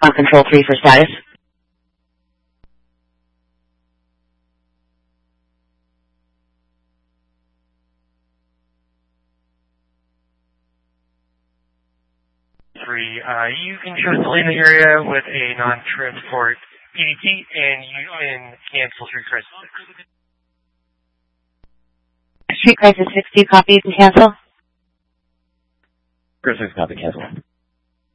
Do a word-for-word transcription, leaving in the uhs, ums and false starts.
On control three for status. Three, uh, you can choose to leave the area with a non-transport P D T, and you can cancel Street Crisis six. Street Crisis six, do you copy and cancel? Crisis copy, cancel.